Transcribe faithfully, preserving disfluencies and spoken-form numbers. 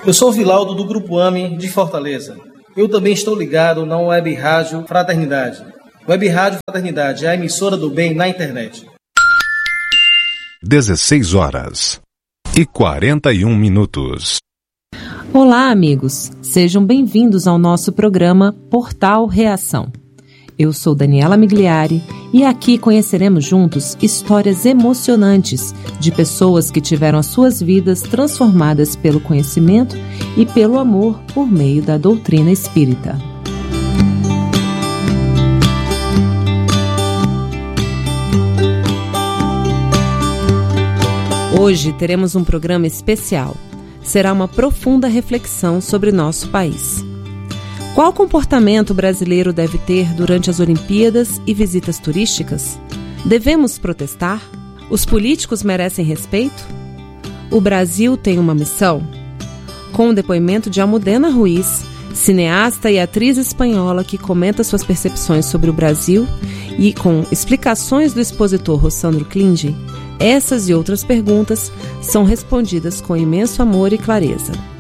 Eu sou o Vilaldo do Grupo AME de Fortaleza. Eu também estou ligado na Web Rádio Fraternidade. Web Rádio Fraternidade é a emissora do bem na internet. dezesseis horas e quarenta e um minutos. Olá, amigos. Sejam bem-vindos ao nosso programa Portal Reação. Eu sou Daniela Migliari e aqui conheceremos juntos histórias emocionantes de pessoas que tiveram as suas vidas transformadas pelo conhecimento e pelo amor por meio da doutrina espírita. Hoje teremos um programa especial. Será uma profunda reflexão sobre nosso país. Qual comportamento o brasileiro deve ter durante as Olimpíadas e visitas turísticas? Devemos protestar? Os políticos merecem respeito? O Brasil tem uma missão? Com o depoimento de Almudena Ruiz, cineasta e atriz espanhola que comenta suas percepções sobre o Brasil, e com explicações do expositor Rossandro Klinge, essas e outras perguntas são respondidas com imenso amor e clareza.